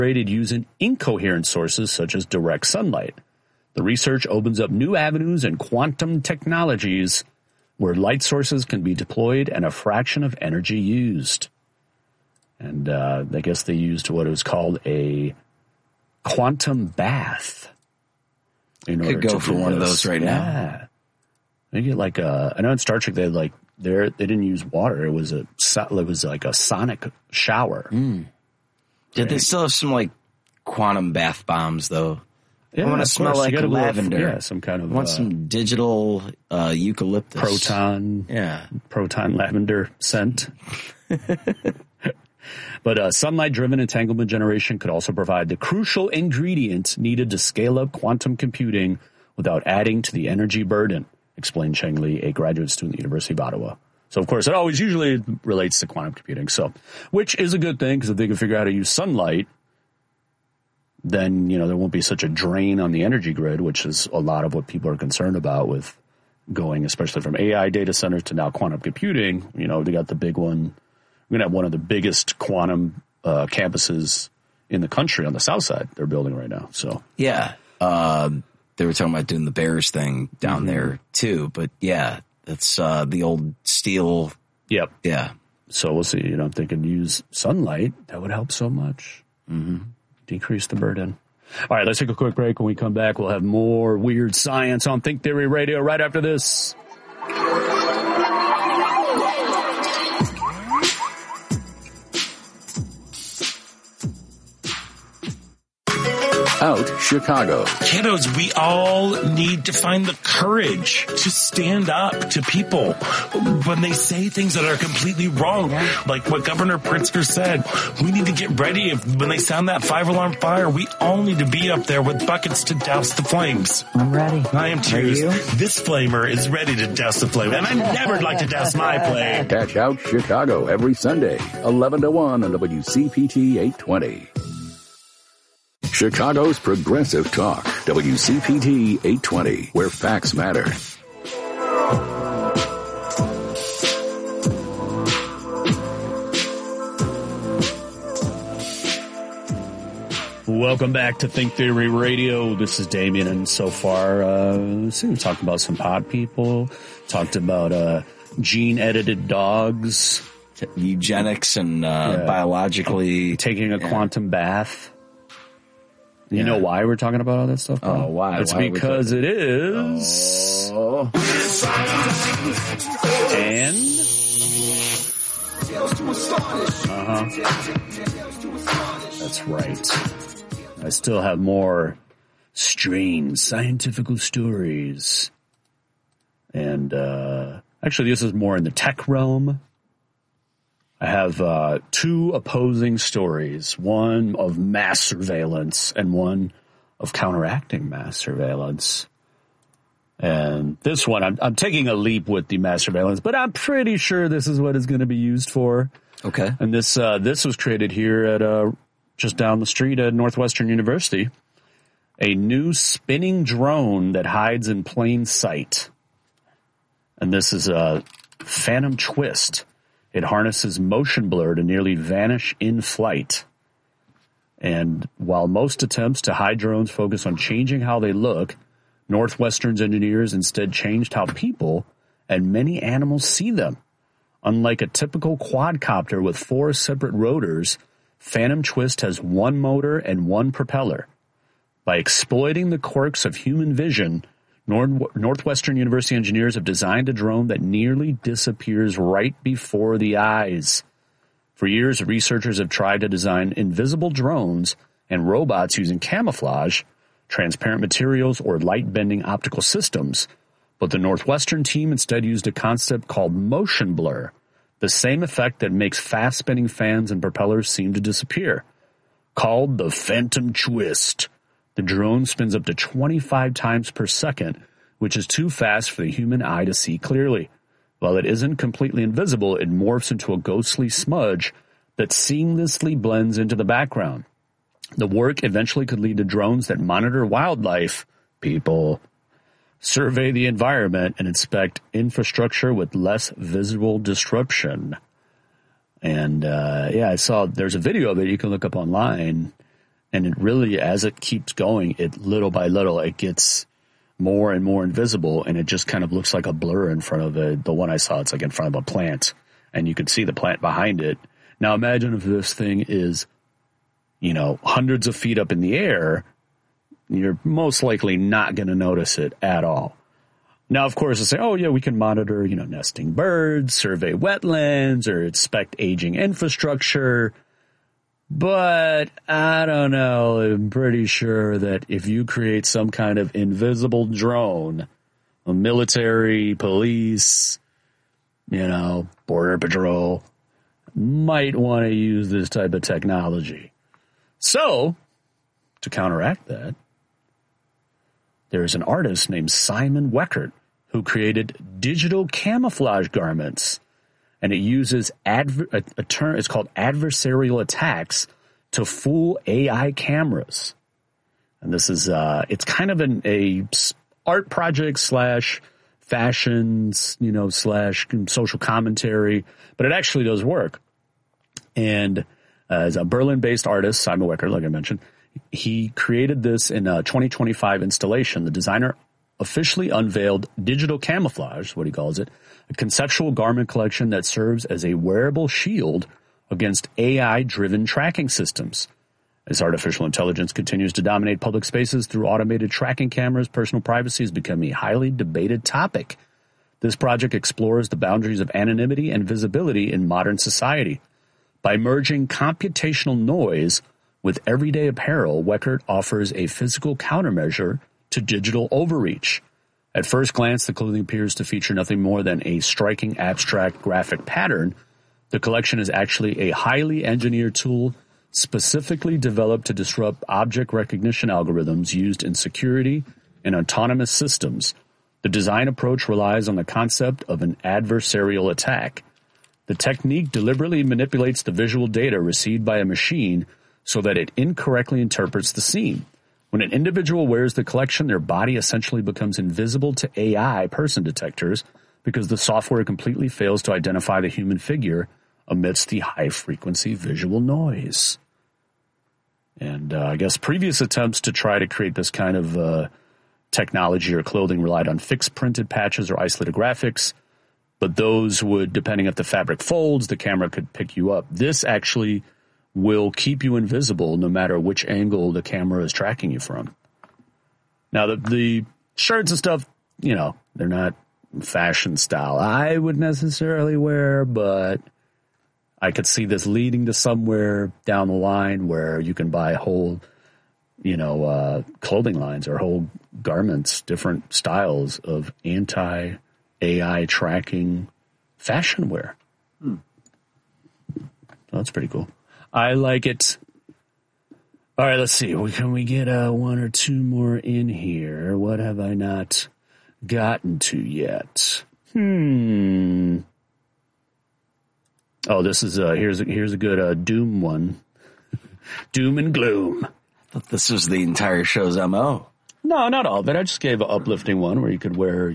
generated using incoherent sources such as direct sunlight. The research opens up new avenues in quantum technologies where light sources can be deployed and a fraction of energy used. And I guess they used what was called a quantum bath. Could go for one of those right now. They get like I know in Star Trek they didn't use water. It was like a sonic shower. Mm. Yeah, they still have some like quantum bath bombs though. Yeah, I want to smell like lavender. Some kind of. I want some digital eucalyptus. Proton lavender scent. But sunlight-driven entanglement generation could also provide the crucial ingredient needed to scale up quantum computing without adding to the energy burden, explained Cheng Li, a graduate student at the University of Ottawa. So, of course, it always usually relates to quantum computing. So, which is a good thing, because if they can figure out how to use sunlight, then, there won't be such a drain on the energy grid, which is a lot of what people are concerned about with going, especially from AI data centers to now quantum computing. They got the big one. We're going to have one of the biggest quantum campuses in the country on the south side they're building right now. So yeah, they were talking about doing the Bears thing down there too. But yeah, that's the old steel. Yep. Yeah. So we'll see. If they could use sunlight, that would help so much. Mm-hmm. Decrease the burden. All right, let's take a quick break. When we come back, we'll have more weird science on Think Theory Radio right after this. Out Chicago. Kiddos, we all need to find the courage to stand up to people when they say things that are completely wrong. Like what Governor Pritzker said, we need to get ready when they sound that 5-alarm fire. We all need to be up there with buckets to douse the flames. I'm ready. I am too. This flamer is ready to douse the flame, and I never like to douse my flame. Catch Out Chicago every Sunday, 11 to 1 on WCPT 820. Chicago's Progressive Talk, WCPT 820, where facts matter. Welcome back to Think Theory Radio. This is Damien, and so far, we've talked about some pod people, talked about gene-edited dogs, eugenics, and biologically taking a quantum bath. You know why we're talking about all that stuff? Oh, why? It's because it is. Oh. And. That's right. I still have more strange scientific stories. And, actually, this is more in the tech realm. I have two opposing stories, one of mass surveillance and one of counteracting mass surveillance. And this one, I'm taking a leap with the mass surveillance, but I'm pretty sure this is what it's going to be used for. Okay. And this was created here at just down the street at Northwestern University. A new spinning drone that hides in plain sight. And this is a Phantom Twist. It harnesses motion blur to nearly vanish in flight. And while most attempts to hide drones focus on changing how they look, Northwestern's engineers instead changed how people and many animals see them. Unlike a typical quadcopter with 4 separate rotors, Phantom Twist has one motor and one propeller. By exploiting the quirks of human vision, Northwestern University engineers have designed a drone that nearly disappears right before the eyes. For years, researchers have tried to design invisible drones and robots using camouflage, transparent materials, or light-bending optical systems, but the Northwestern team instead used a concept called motion blur, the same effect that makes fast-spinning fans and propellers seem to disappear. Called the Phantom Twist, the drone spins up to 25 times per second, which is too fast for the human eye to see clearly. While it isn't completely invisible, it morphs into a ghostly smudge that seamlessly blends into the background. The work eventually could lead to drones that monitor wildlife, people, survey the environment, and inspect infrastructure with less visual disruption. And, I saw there's a video of it you can look up online. And it really, as it keeps going, it little by little, it gets more and more invisible, and it just kind of looks like a blur in front of it. The one I saw, it's like in front of a plant, and you can see the plant behind it. Now imagine if this thing is, hundreds of feet up in the air, you're most likely not going to notice it at all. Now, of course, they say, oh, yeah, we can monitor, nesting birds, survey wetlands, or inspect aging infrastructure. But I don't know. I'm pretty sure that if you create some kind of invisible drone, a military, police, border patrol, might want to use this type of technology. So, to counteract that, there's an artist named Simon Weckert who created digital camouflage garments, and it uses a term. It's called adversarial attacks to fool AI cameras. And this is it's kind of a art project / fashions, / social commentary, but it actually does work. And as a Berlin-based artist, Simon Weckert, like I mentioned, he created this in a 2025 installation. The designer officially unveiled digital camouflage, what he calls it, a conceptual garment collection that serves as a wearable shield against AI-driven tracking systems. As artificial intelligence continues to dominate public spaces through automated tracking cameras, personal privacy has become a highly debated topic. This project explores the boundaries of anonymity and visibility in modern society. By merging computational noise with everyday apparel, Weckert offers a physical countermeasure to digital overreach. At first glance, the clothing appears to feature nothing more than a striking abstract graphic pattern. The collection is actually a highly engineered tool specifically developed to disrupt object recognition algorithms used in security and autonomous systems. The design approach relies on the concept of an adversarial attack. The technique deliberately manipulates the visual data received by a machine so that it incorrectly interprets the scene. When an individual wears the collection, their body essentially becomes invisible to AI person detectors because the software completely fails to identify the human figure amidst the high-frequency visual noise. And I guess previous attempts to try to create this kind of technology or clothing relied on fixed printed patches or isolated graphics, but those would, depending if the fabric folds, the camera could pick you up. This actually will keep you invisible no matter which angle the camera is tracking you from. Now, the shirts and stuff, they're not fashion style I would necessarily wear, but I could see this leading to somewhere down the line where you can buy whole, clothing lines or whole garments, different styles of anti-AI tracking fashion wear. That's pretty cool. I like it. All right, let's see. Can we get one or two more in here? What have I not gotten to yet? Oh, this is here's a good Doom one. Doom and gloom. I thought this was the entire show's MO. No, not all of it. I just gave an uplifting one where you could wear,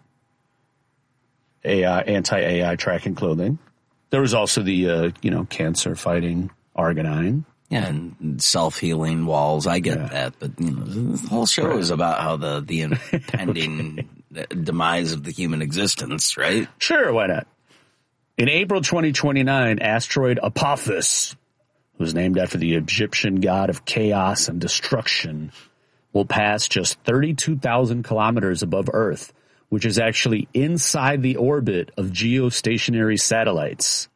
anti-AI tracking clothing. There was also the cancer fighting Arginine. Yeah, and self-healing walls. I get that, but the whole show is about how the impending demise of the human existence, right? Sure, why not? In April 2029, asteroid Apophis, who's named after the Egyptian god of chaos and destruction, will pass just 32,000 kilometers above Earth, which is actually inside the orbit of geostationary satellites.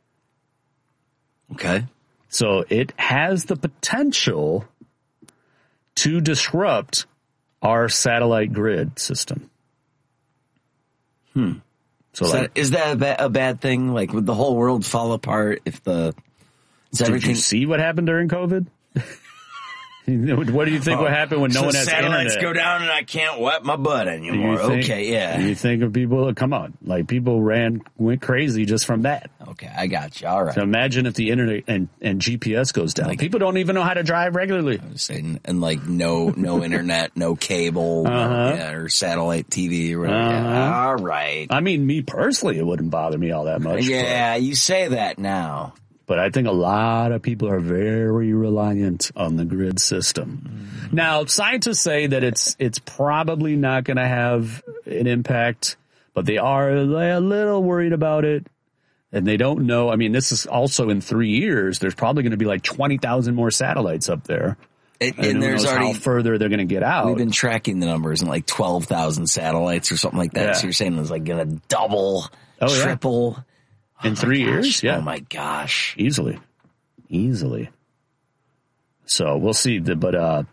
Okay. So it has the potential to disrupt our satellite grid system. So is that a bad thing? Like, would the whole world fall apart if Did you see what happened during COVID? What do you think would happen when no one has satellites internet? go down and I can't wet my butt anymore? You think of people? Come on, like people went crazy just from that. Okay, I got you. All right. So imagine if the internet and GPS goes down. Like, people don't even know how to drive regularly. I was saying, and like no internet, no cable, or satellite TV or whatever. Yeah, all right. I mean, me personally, it wouldn't bother me all that much. Yeah, you say that now. But I think a lot of people are very reliant on the grid system. Now, scientists say that it's probably not going to have an impact, but they are a little worried about it. And they don't know. I mean, this is also in 3 years. There's probably going to be like 20,000 more satellites up there. And there's already how further they're going to get out. We've been tracking the numbers in like 12,000 satellites or something like that. Yeah. So you're saying it's like going to double, triple in 3 years? Yeah. Oh my gosh. Easily. So we'll see. But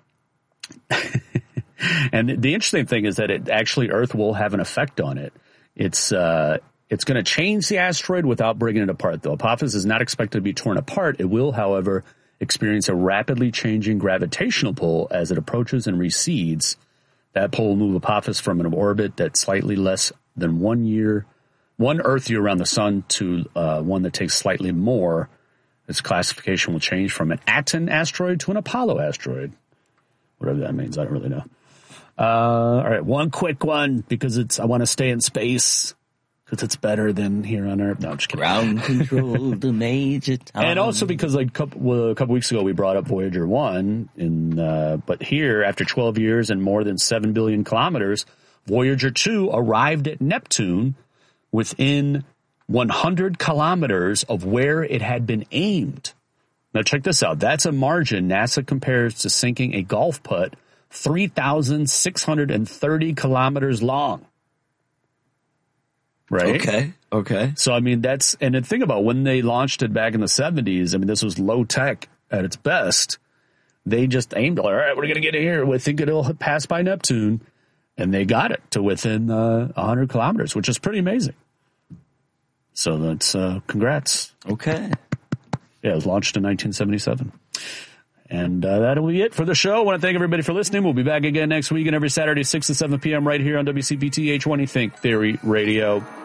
and the interesting thing is that Earth will have an effect on it. It's going to change the asteroid without breaking it apart, though. Apophis is not expected to be torn apart. It will, however, experience a rapidly changing gravitational pull as it approaches and recedes. That pull will move Apophis from an orbit that's slightly less than 1 Earth year around the sun to one that takes slightly more. Its classification will change from an Aten asteroid to an Apollo asteroid. Whatever that means, I don't really know. All right, one quick one because I want to stay in space. Because it's better than here on Earth. No, I'm just kidding. Ground control to Major Tom. And also because like a couple weeks ago we brought up Voyager 1, but here after 12 years and more than 7 billion kilometers, Voyager 2 arrived at Neptune within 100 kilometers of where it had been aimed. Now check this out. That's a margin NASA compares to sinking a golf putt 3,630 kilometers long. Right? Okay. So, I mean, and the thing about when they launched it back in the 70s, I mean, this was low tech at its best. They just aimed, all right, we're going to get it here. We think it'll pass by Neptune. And they got it to within 100 kilometers, which is pretty amazing. So that's, congrats. Okay. Yeah, it was launched in 1977. And that'll be it for the show. I want to thank everybody for listening. We'll be back again next week and every Saturday, 6 to 7 p.m. right here on WCPT H1E Think Theory Radio.